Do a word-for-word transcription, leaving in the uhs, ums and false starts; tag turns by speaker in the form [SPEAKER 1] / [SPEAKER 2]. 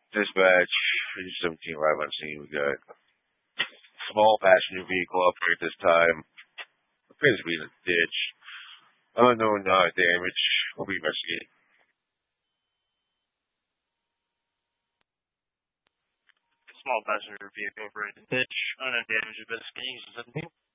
[SPEAKER 1] Dispatch, seventeen arrive on scene. We got small passenger vehicle up here at this time. Appears to be in a ditch. Unknown uh, damage. We'll be investigating.
[SPEAKER 2] Small passenger vehicle over in the ditch. Unknown damage investigating. seventeen.